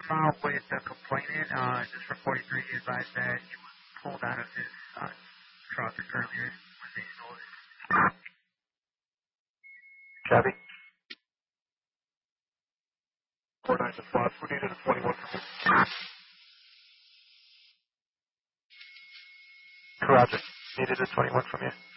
with the complainant, just for 43, he advised that he was pulled out of his truck earlier when they stole it. Copy. 49 to 5, we needed a 21 from you. Roger, needed a 21 from you.